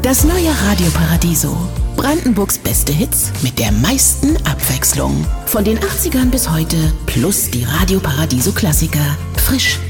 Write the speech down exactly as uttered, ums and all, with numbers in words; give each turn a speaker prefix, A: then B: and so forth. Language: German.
A: Das neue Radio Paradiso. Brandenburgs beste Hits mit der meisten Abwechslung. Von den achtzigern bis heute plus die Radio Paradiso Klassiker. Frisch,